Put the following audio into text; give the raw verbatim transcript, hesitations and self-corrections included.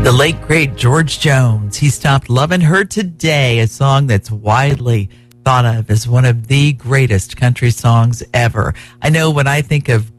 The late, great George Jones. He stopped loving her today, a song that's widely thought of as one of the greatest country songs ever. I know when I think of